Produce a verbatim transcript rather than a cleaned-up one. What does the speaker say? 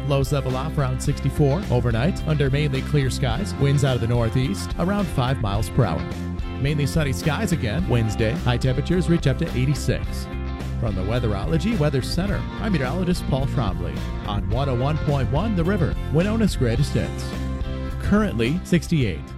Lows level off around sixty-four. Overnight, under mainly clear skies. Winds out of the northeast, around five miles per hour. Mainly sunny skies again Wednesday. High temperatures reach up to eighty-six. From the Weatherology Weather Center, I'm meteorologist Paul Trombley on one oh one point one The River, Winona's greatest hits. Currently sixty-eight.